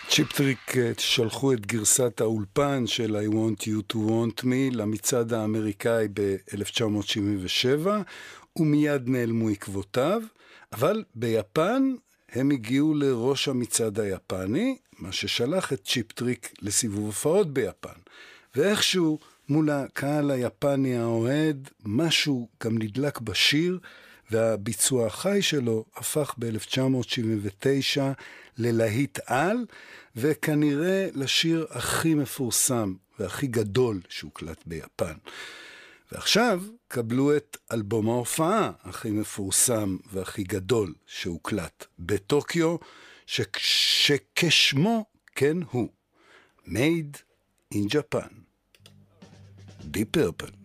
צ'יפ טריק שלחו את גרסת האולפן של I Want You to Want Me למצעד האמריקאי ב-1977, ומיד נעלמו עקבותיו, אבל ביפן הם הגיעו לראש המצעד היפני, מה ששלח את צ'יפ טריק לסיבוב הופעות ביפן. ואיכשהו מול הקהל היפני האוהד, משהו גם נדלק בשיר, והביצוע החי שלו הפך ב-1979 ללהיט על, וכנראה לשיר הכי מפורסם והכי גדול שהוקלט ביפן. ועכשיו קבלו את אלבום ההופעה הכי מפורסם והכי גדול שהוקלט בטוקיו, שכשמו כן הוא, Made in Japan. Deep Purple.